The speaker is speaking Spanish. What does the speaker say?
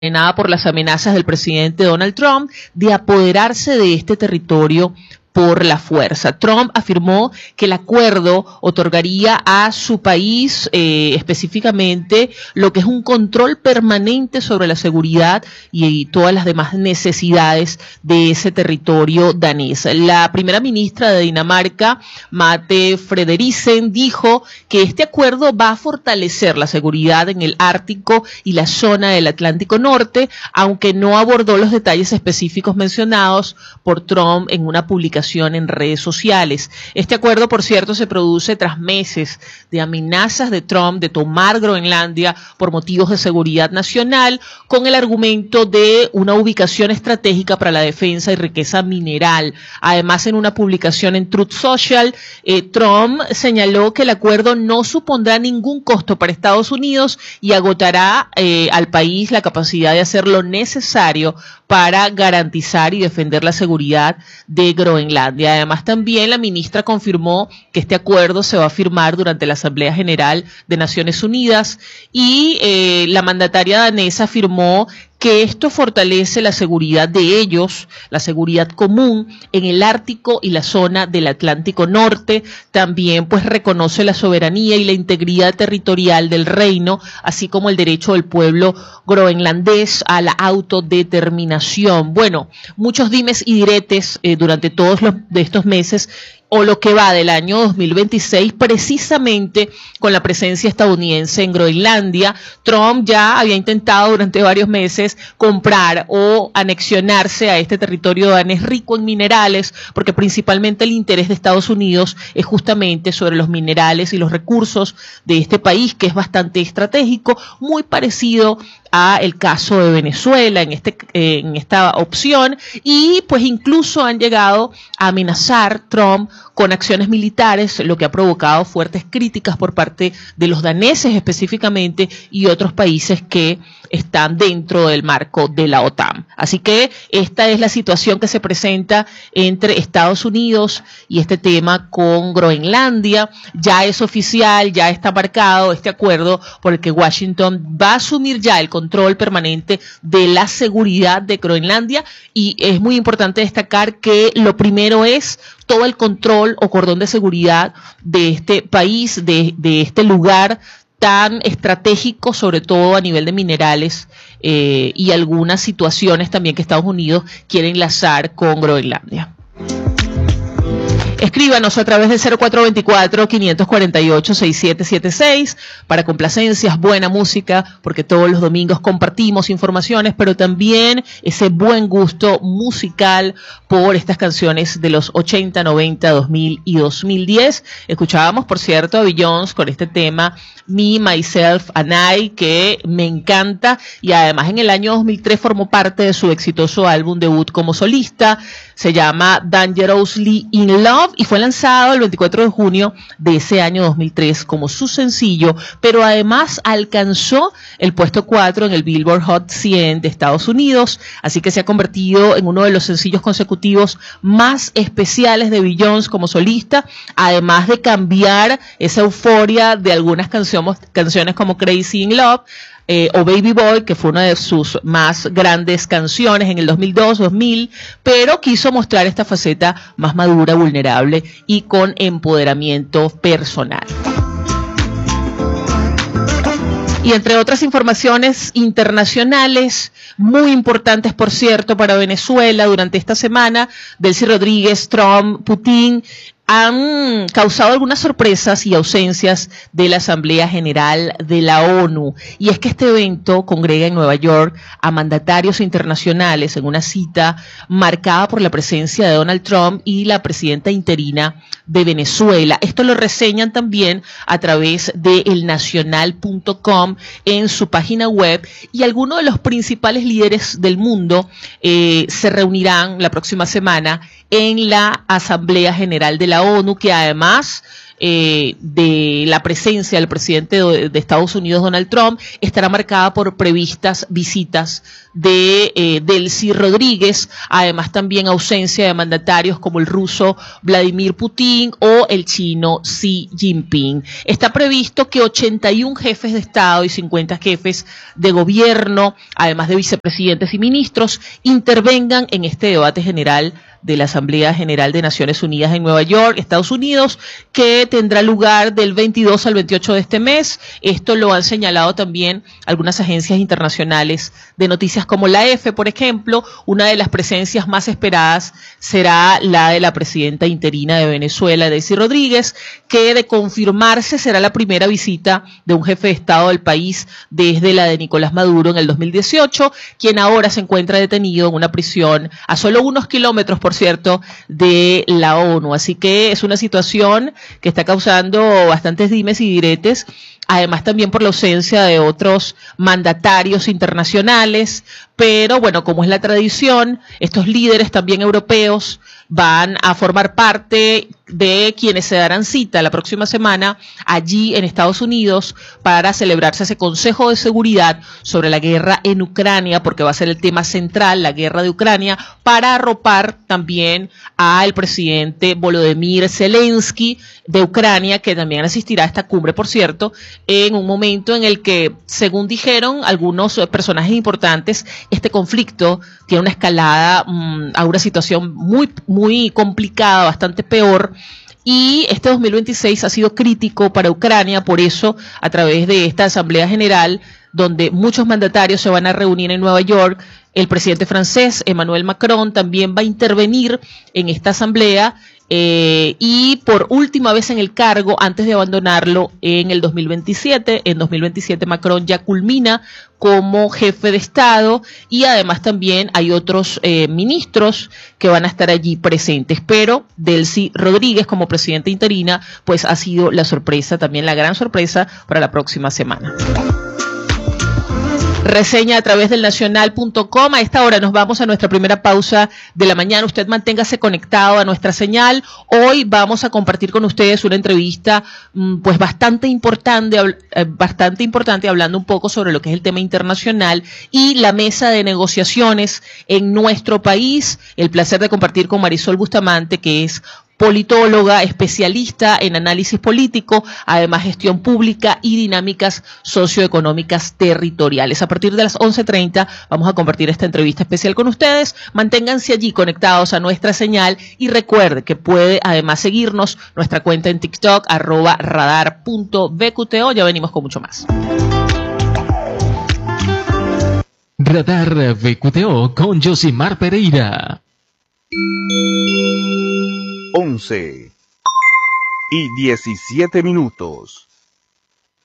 Nada por las amenazas del presidente Donald Trump de apoderarse de este territorio por la fuerza. Trump afirmó que el acuerdo otorgaría a su país específicamente lo que es un control permanente sobre la seguridad y todas las demás necesidades de ese territorio danés. La primera ministra de Dinamarca, Mette Frederiksen, dijo que este acuerdo va a fortalecer la seguridad en el Ártico y la zona del Atlántico Norte, aunque no abordó los detalles específicos mencionados por Trump en una publicación en redes sociales. Este acuerdo, por cierto, se produce tras meses de amenazas de Trump de tomar Groenlandia por motivos de seguridad nacional, con el argumento de una ubicación estratégica para la defensa y riqueza mineral. Además, en una publicación en Truth Social, Trump señaló que el acuerdo no supondrá ningún costo para Estados Unidos y agotará al país la capacidad de hacer lo necesario para garantizar y defender la seguridad de Groenlandia. Además, también la ministra confirmó que este acuerdo se va a firmar durante la Asamblea General de Naciones Unidas y la mandataria danesa afirmó que esto fortalece la seguridad de ellos, la seguridad común en el Ártico y la zona del Atlántico Norte. También pues reconoce la soberanía y la integridad territorial del reino, así como el derecho del pueblo groenlandés a la autodeterminación. Bueno, muchos dimes y diretes durante todos de estos meses o lo que va del año 2026, precisamente con la presencia estadounidense en Groenlandia. Trump ya había intentado durante varios meses comprar o anexionarse a este territorio danés rico en minerales, porque principalmente el interés de Estados Unidos es justamente sobre los minerales y los recursos de este país, que es bastante estratégico, muy parecido a el caso de Venezuela en esta opción, y pues incluso han llegado a amenazar Trump con acciones militares, lo que ha provocado fuertes críticas por parte de los daneses específicamente y otros países que están dentro del marco de la OTAN. Así que esta es la situación que se presenta entre Estados Unidos y este tema con Groenlandia. Ya es oficial, ya está marcado este acuerdo por el que Washington va a asumir ya el control permanente de la seguridad de Groenlandia, y es muy importante destacar que lo primero es todo el control o cordón de seguridad de este país, de este lugar tan estratégico, sobre todo a nivel de minerales y algunas situaciones también que Estados Unidos quiere enlazar con Groenlandia. Escríbanos a través del 0424-548-6776 para complacencias, buena música, porque todos los domingos compartimos informaciones, pero también ese buen gusto musical por estas canciones de los 80, 90, 2000 y 2010. Escuchábamos, por cierto, a Beyoncé con este tema Me, Myself and I, que me encanta, y además en el año 2003 formó parte de su exitoso álbum debut como solista. Se llama Dangerously in Love y fue lanzado el 24 de junio de ese año 2003 como su sencillo, pero además alcanzó el puesto 4 en el Billboard Hot 100 de Estados Unidos, así que se ha convertido en uno de los sencillos consecutivos más especiales de Beyoncé como solista, además de cambiar esa euforia de algunas canciones como Crazy in Love, o Baby Boy, que fue una de sus más grandes canciones en el 2002-2000, pero quiso mostrar esta faceta más madura, vulnerable y con empoderamiento personal. Y entre otras informaciones internacionales muy importantes, por cierto, para Venezuela durante esta semana, Delcy Rodríguez, Trump, Putin han causado algunas sorpresas y ausencias de la Asamblea General de la ONU. Y es que este evento congrega en Nueva York a mandatarios internacionales en una cita marcada por la presencia de Donald Trump y la presidenta interina de Venezuela. Esto lo reseñan también a través de elnacional.com en su página web, y algunos de los principales líderes del mundo se reunirán la próxima semana en la Asamblea General de la la ONU, que además de la presencia del presidente de Estados Unidos, Donald Trump, estará marcada por previstas visitas de Delcy Rodríguez, además también ausencia de mandatarios como el ruso Vladimir Putin o el chino Xi Jinping. Está previsto que 81 jefes de Estado y 50 jefes de gobierno, además de vicepresidentes y ministros, intervengan en este debate general de la Asamblea General de Naciones Unidas en Nueva York, Estados Unidos, que tendrá lugar del 22 al 28 de este mes. Esto lo han señalado también algunas agencias internacionales de noticias como la EFE, por ejemplo. Una de las presencias más esperadas será la de la presidenta interina de Venezuela, Delcy Rodríguez, que de confirmarse será la primera visita de un jefe de Estado del país desde la de Nicolás Maduro en el 2018, quien ahora se encuentra detenido en una prisión a solo unos kilómetros, por cierto, de la ONU. Así que es una situación que está causando bastantes dimes y diretes, además también por la ausencia de otros mandatarios internacionales, pero bueno, como es la tradición, estos líderes también europeos van a formar parte de quienes se darán cita la próxima semana allí en Estados Unidos para celebrarse ese Consejo de Seguridad sobre la guerra en Ucrania, porque va a ser el tema central, la guerra de Ucrania, para arropar también al presidente Volodymyr Zelensky de Ucrania, que también asistirá a esta cumbre, por cierto, en un momento en el que, según dijeron algunos personajes importantes, este conflicto tiene una escalada a una situación muy complicada, bastante peor. Y este 2026 ha sido crítico para Ucrania, por eso, a través de esta Asamblea General, donde muchos mandatarios se van a reunir en Nueva York, el presidente francés, Emmanuel Macron, también va a intervenir en esta asamblea, y por última vez en el cargo antes de abandonarlo en el 2027. En 2027 Macron ya culmina como jefe de Estado y además también hay otros ministros que van a estar allí presentes, pero Delcy Rodríguez como presidenta interina pues ha sido la sorpresa, también la gran sorpresa para la próxima semana. Reseña a través del nacional.com. A esta hora nos vamos a nuestra primera pausa de la mañana. Usted manténgase conectado a nuestra señal. Hoy vamos a compartir con ustedes una entrevista pues bastante importante, hablando un poco sobre lo que es el tema internacional y la mesa de negociaciones en nuestro país. El placer de compartir con Marisol Bustamante, que es politóloga, especialista en análisis político, además gestión pública y dinámicas socioeconómicas territoriales. A partir de las 11:30 vamos a compartir esta entrevista especial con ustedes. Manténganse allí conectados a nuestra señal y recuerde que puede además seguirnos nuestra cuenta en TikTok, @radar.bqto. Ya venimos con mucho más. Radar BQTO con Josimar Pereira. 11:17 minutos.